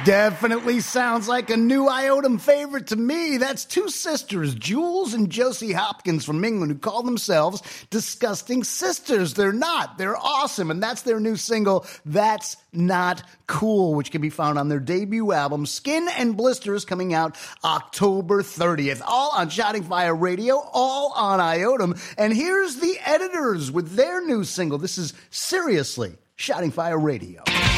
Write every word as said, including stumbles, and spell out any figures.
Definitely sounds like a new Iotum favorite to me. That's two sisters, Jules and Josie Hopkins from England, who call themselves Disgusting Sisters. They're not. They're awesome, and that's their new single, That's Not Cool, which can be found on their debut album, Skin and Blisters, coming out October thirtieth. All on Shouting Fire Radio, all on Iotum. And here's the Editors with their new single. This is Seriously Shouting Fire Radio.